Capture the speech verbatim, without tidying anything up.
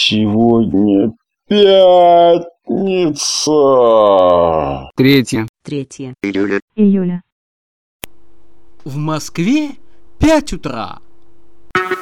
Сегодня пятница. Третье. Третье. Июля. В Москве пять утра.